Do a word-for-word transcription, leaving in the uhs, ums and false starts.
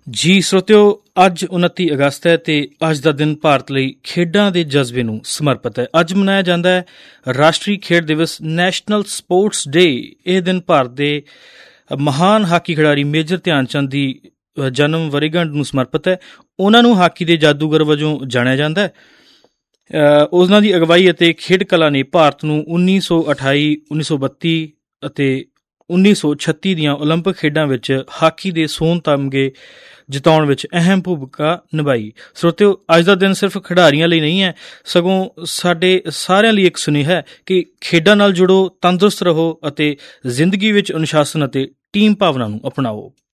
ਜੀ ਸਰੋਤਿਓ, ਅੱਜ ਉਨੱਤੀ ਅਗਸਤ ਹੈ ਅਤੇ ਅੱਜ ਦਾ ਦਿਨ ਭਾਰਤ ਲਈ ਖੇਡਾਂ ਦੇ ਜਜ਼ਬੇ ਨੂੰ ਸਮਰਪਿਤ ਹੈ। ਅੱਜ ਮਨਾਇਆ ਜਾਂਦਾ ਹੈ ਰਾਸ਼ਟਰੀ ਖੇਡ ਦਿਵਸ, ਨੈਸ਼ਨਲ ਸਪੋਰਟਸ ਡੇ। ਇਹ ਦਿਨ ਭਾਰਤ ਦੇ ਮਹਾਨ ਹਾਕੀ ਖਿਡਾਰੀ ਮੇਜਰ ਧਿਆਨ ਚੰਦ ਦੀ ਜਨਮ ਵਰ੍ਹੇਗੰਢ ਨੂੰ ਸਮਰਪਿਤ ਹੈ। ਉਹਨਾਂ ਨੂੰ ਹਾਕੀ ਦੇ ਜਾਦੂਗਰ ਵਜੋਂ ਜਾਣਿਆ ਜਾਂਦਾ ਹੈ। ਉਹਨਾਂ ਦੀ ਅਗਵਾਈ ਅਤੇ ਖੇਡ ਕਲਾ ਨੇ ਭਾਰਤ ਨੂੰ ਉੱਨੀ ਸੌ ਅਠਾਈ, ਉੱਨੀ ਸੌ ਬੱਤੀ ਅਤੇ ਉੱਨੀ ਸੌ ਛੱਤੀ ਦੀਆਂ ਓਲੰਪਿਕ ਖੇਡਾਂ ਵਿੱਚ ਹਾਕੀ ਦੇ ਸੋਨ ਤਮਗੇ ਜਿਤਾਉਣ ਵਿੱਚ ਅਹਿਮ ਭੂਮਿਕਾ ਨਿਭਾਈ। ਸਰੋਤਿਓ, ਅੱਜ ਦਾ ਦਿਨ ਸਿਰਫ ਖਿਡਾਰੀਆਂ ਲਈ ਨਹੀਂ ਹੈ, ਸਗੋਂ ਸਾਡੇ ਸਾਰਿਆਂ ਲਈ ਇੱਕ ਸੁਨੇਹਾ ਹੈ ਕਿ ਖੇਡਾਂ ਨਾਲ ਜੁੜੋ, ਤੰਦਰੁਸਤ ਰਹੋ ਅਤੇ ਜ਼ਿੰਦਗੀ ਵਿੱਚ ਅਨੁਸ਼ਾਸਨ ਅਤੇ ਟੀਮ ਭਾਵਨਾ ਨੂੰ ਅਪਣਾਓ।